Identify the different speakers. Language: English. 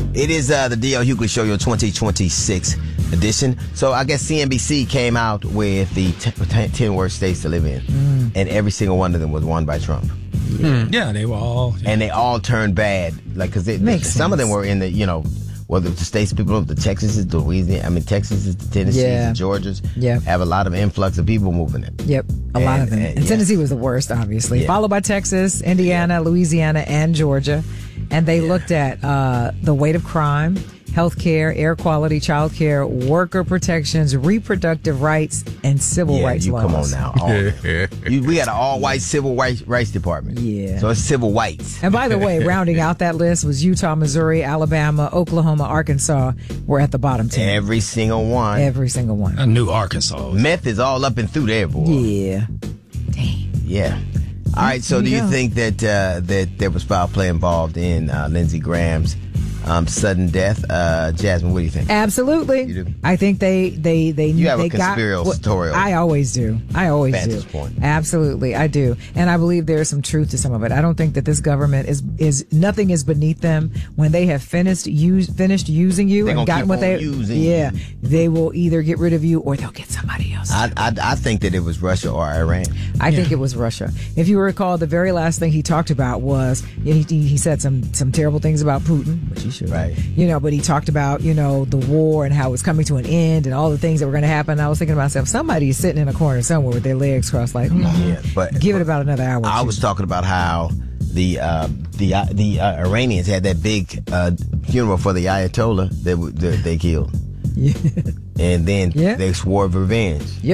Speaker 1: It is the D.L. Hughley Show, your 2026 edition. So I guess CNBC came out with the 10 worst states to live in, and every single one of them was won by Trump.
Speaker 2: Yeah, they were all. Yeah.
Speaker 1: And they all turned bad, like because some of them were in the whether the states people, the Texas, the Louisiana, Texas, the Tennessee, the Georgias, have a lot of influx of people moving in.
Speaker 3: Yep, a lot of them. And Tennessee was the worst, obviously, followed by Texas, Indiana, Louisiana, and Georgia. And they looked at the weight of crime, healthcare, air quality, childcare, worker protections, reproductive rights, and civil rights laws.
Speaker 1: Come on now. We got an all-white civil rights department. Yeah. So it's civil whites.
Speaker 3: And by the way, rounding out that list was Utah, Missouri, Alabama, Oklahoma, Arkansas were at the bottom 10.
Speaker 1: Every single one.
Speaker 3: Every single one.
Speaker 2: I knew Arkansas.
Speaker 1: Meth is all up and through there, boy.
Speaker 3: Yeah. Dang.
Speaker 1: Yeah. All right, so do you think that there was foul play involved in Lindsey Graham's sudden death? Jasmine, what do you think?
Speaker 3: Absolutely.
Speaker 1: You do?
Speaker 3: I think they
Speaker 1: You have a conspiratorial.
Speaker 3: I always do.
Speaker 1: Vantage point.
Speaker 3: Absolutely, I do. And I believe there is some truth to some of it. I don't think that this government is nothing is beneath them. When they have finished using you and gotten what they they will either get rid of you or they'll get somebody else.
Speaker 1: I think that it was Russia or Iran.
Speaker 3: I think it was Russia. If you recall, the very last thing he talked about was he said some terrible things about Putin, which he should.
Speaker 1: Right.
Speaker 3: But he talked about, the war and how it was coming to an end and all the things that were going to happen. And I was thinking to myself, somebody's sitting in a corner somewhere with their legs crossed like, give it about another hour.
Speaker 1: I was talking about how the Iranians had that big funeral for the Ayatollah that they killed. Yeah. And then they swore revenge.